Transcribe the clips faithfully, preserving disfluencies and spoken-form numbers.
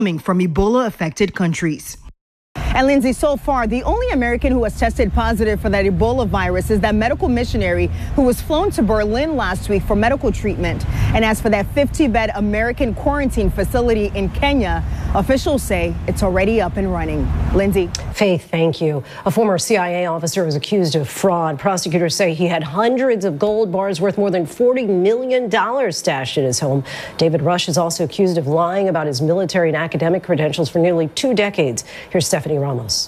coming from Ebola-affected countries. And Lindsay, so far, the only American who has tested positive for that Ebola virus is that medical missionary who was flown to Berlin last week for medical treatment. And as for that fifty bed American quarantine facility in Kenya, officials say it's already up and running. Lindsay. Faith, thank you. A former C I A officer was accused of fraud. Prosecutors say he had hundreds of gold bars worth more than forty million dollars stashed in his home. David Rush is also accused of lying about his military and academic credentials for nearly two decades. Here's Stephanie Ramos.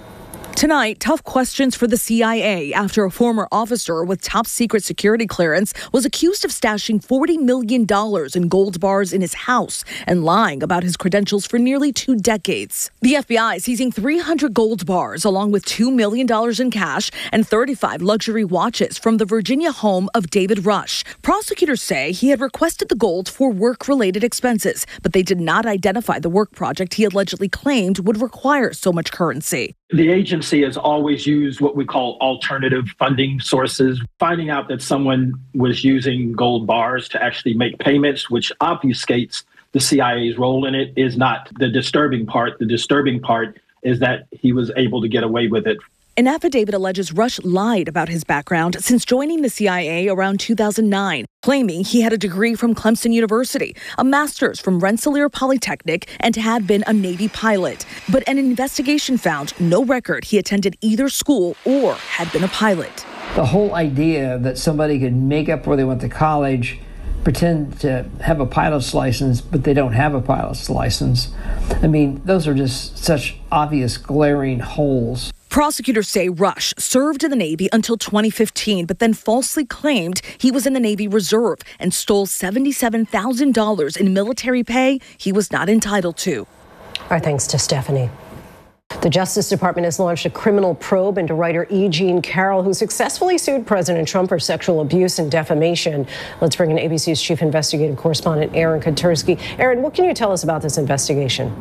Tonight, tough questions for the C I A after a former officer with top secret security clearance was accused of stashing forty million dollars in gold bars in his house and lying about his credentials for nearly two decades. The F B I seizing three hundred gold bars along with two million dollars in cash and thirty-five luxury watches from the Virginia home of David Rush. Prosecutors say he had requested the gold for work-related expenses, but they did not identify the work project he allegedly claimed would require so much currency. The agency has always used what we call alternative funding sources. Finding out that someone was using gold bars to actually make payments, which obfuscates the C I A's role in it, is not the disturbing part. The disturbing part is that he was able to get away with it. An affidavit alleges Rush lied about his background since joining the C I A around two thousand nine, claiming he had a degree from Clemson University, a master's from Rensselaer Polytechnic, and had been a Navy pilot. But an investigation found no record he attended either school or had been a pilot. The whole idea that somebody could make up where they went to college, pretend to have a pilot's license, but they don't have a pilot's license. I mean, those are just such obvious glaring holes. Prosecutors say Rush served in the Navy until twenty fifteen, but then falsely claimed he was in the Navy Reserve and stole seventy-seven thousand dollars in military pay he was not entitled to. Our thanks to Stephanie. The Justice Department has launched a criminal probe into writer E. Jean Carroll, who successfully sued President Trump for sexual abuse and defamation. Let's bring in A B C's chief investigative correspondent, Aaron Katersky. Aaron, what can you tell us about this investigation?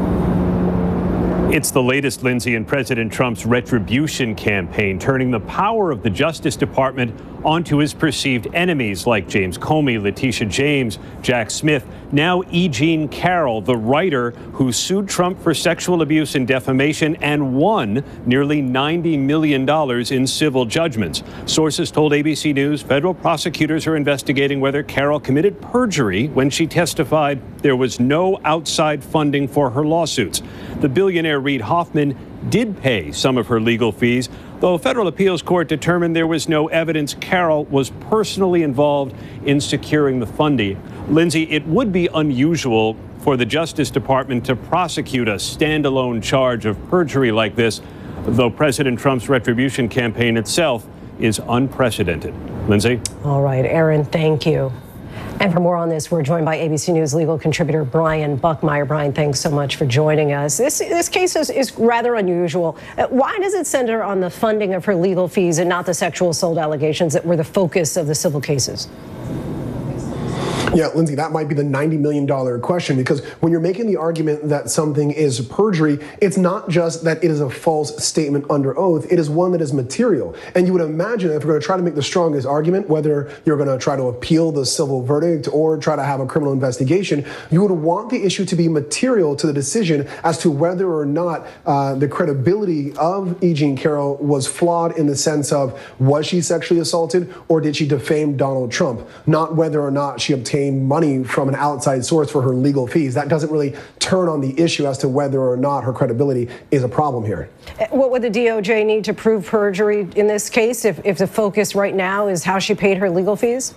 It's the latest, Lindsay, in President Trump's retribution campaign, turning the power of the Justice Department onto his perceived enemies like James Comey, Letitia James, Jack Smith. Now E. Jean Carroll, the writer who sued Trump for sexual abuse and defamation and won nearly ninety million dollars in civil judgments. Sources told A B C News federal prosecutors are investigating whether Carroll committed perjury when she testified there was no outside funding for her lawsuits. The billionaire Reid Hoffman did pay some of her legal fees, though a federal appeals court determined there was no evidence Carroll was personally involved in securing the funding. Lindsay, it would be unusual for the Justice Department to prosecute a standalone charge of perjury like this, though President Trump's retribution campaign itself is unprecedented. Lindsay? All right, Aaron, thank you. And for more on this, we're joined by A B C News legal contributor Brian Buckmeyer. Brian, thanks so much for joining us. This this case is, is rather unusual. Uh, why does it center on the funding of her legal fees and not the sexual assault allegations that were the focus of the civil cases? Yeah, Lindsay, that might be the ninety million dollars question, because when you're making the argument that something is perjury, it's not just that it is a false statement under oath, it is one that is material. And you would imagine if we're going to try to make the strongest argument, whether you're going to try to appeal the civil verdict or try to have a criminal investigation, you would want the issue to be material to the decision as to whether or not uh, the credibility of E. Jean Carroll was flawed in the sense of, was she sexually assaulted or did she defame Donald Trump? Not whether or not she obtained money from an outside source for her legal fees. That doesn't really turn on the issue as to whether or not her credibility is a problem here. What would the D O J need to prove perjury in this case if, if the focus right now is how she paid her legal fees?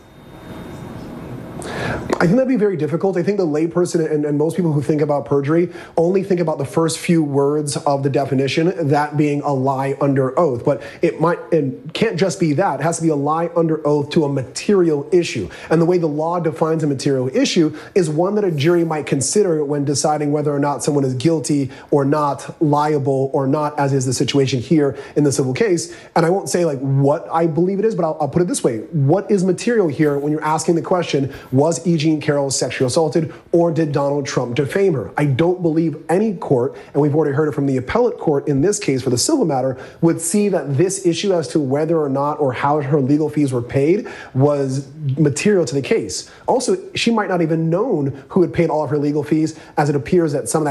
I think that'd be very difficult. I think the layperson and, and most people who think about perjury only think about the first few words of the definition, that being a lie under oath. But it might and can't just be that. It has to be a lie under oath to a material issue. And the way the law defines a material issue is one that a jury might consider when deciding whether or not someone is guilty or not, liable or not, as is the situation here in the civil case. And I won't say like what I believe it is, but I'll, I'll put it this way. What is material here when you're asking the question, was E. Jean Jean Carroll sexually assaulted, or did Donald Trump defame her? I don't believe any court, and we've already heard it from the appellate court in this case for the civil matter, would see that this issue as to whether or not or how her legal fees were paid was material to the case. Also, she might not even known who had paid all of her legal fees, as it appears that some of that